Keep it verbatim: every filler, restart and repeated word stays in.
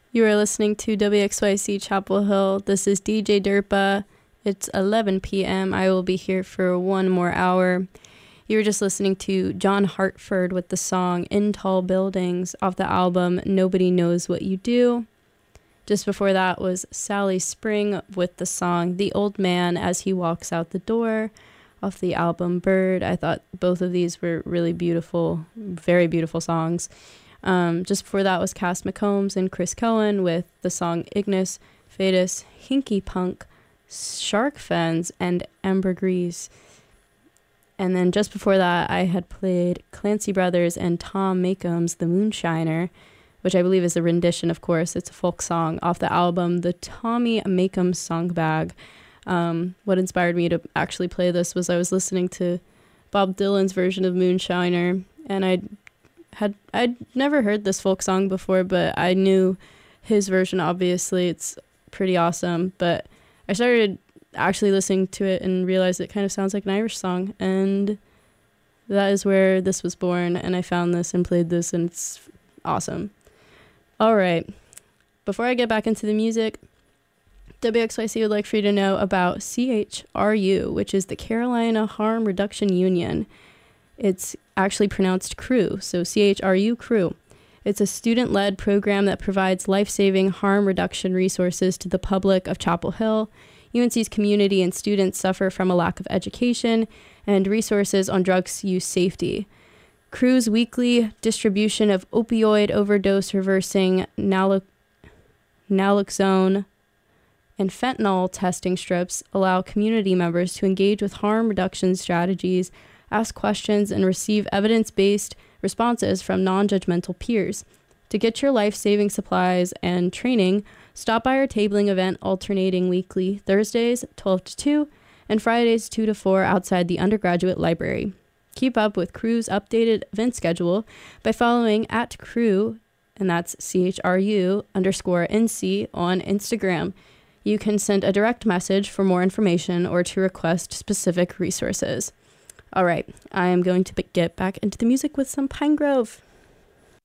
You are listening to W X Y C Chapel Hill. This is D J Derpa. It's eleven p.m. I will be here for one more hour. You were just listening to John Hartford with the song In Tall Buildings off the album Nobody Knows What You Do. Just before that was Sally Spring with the song The Old Man As He Walks Out the Door off the album Bird. I thought both of these were really beautiful, very beautiful songs. Um, just before that was Cass McCombs and Chris Cohen with the song Ignis, Fadus, Hinky Punk, Shark Fins, and Ambergris. And then just before that, I had played Clancy Brothers and Tom Makeham's The Moonshiner, which I believe is a rendition, of course. It's a folk song off the album The Tommy Makeham Song Bag. Um, what inspired me to actually play this was I was listening to Bob Dylan's version of Moonshiner, and I had I'd never heard this folk song before, but I knew his version. Obviously, it's pretty awesome. But I started actually listening to it and realized it kind of sounds like an Irish song, and that is where this was born. And I found this and played this, and it's awesome. All right, before I get back into the music, W X Y C would like for you to know about C H R U, which is the Carolina Harm Reduction Union. It's actually pronounced CREW, so C H R U CREW. It's a student-led program that provides life-saving harm reduction resources to the public of Chapel Hill. U N C's community and students suffer from a lack of education and resources on drugs use safety. CREW's weekly distribution of opioid overdose reversing nalo- naloxone and fentanyl testing strips allow community members to engage with harm reduction strategies, ask questions, and receive evidence-based responses from non-judgmental peers. To get your life-saving supplies and training, stop by our tabling event alternating weekly Thursdays twelve to two and Fridays two to four outside the undergraduate library. Keep up with CREW's updated event schedule by following at CREW, and that's C H R U underscore N C on Instagram. You can send a direct message for more information or to request specific resources. All right, I am going to get back into the music with some Pine Grove.